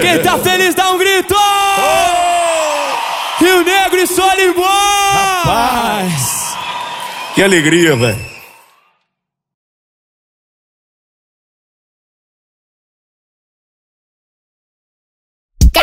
Quem tá feliz dá um grito! Rio Negro e Solimões! Rapaz, que alegria, velho.